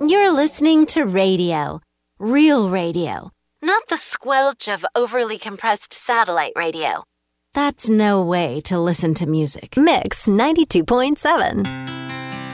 You're listening to radio. Real radio. Not the squelch of overly compressed satellite radio. That's no way to listen to music. Mix 92.7.